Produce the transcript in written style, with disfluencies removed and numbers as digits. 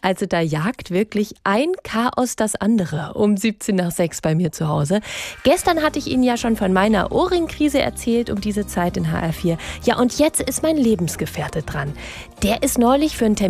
Also da jagt wirklich ein Chaos das andere um 6:17 bei mir zu Hause. Gestern hatte ich Ihnen ja schon von meiner Ohrringkrise erzählt um diese Zeit in HR4. Ja, und jetzt ist mein Lebensgefährte dran. Der ist neulich für einen Termin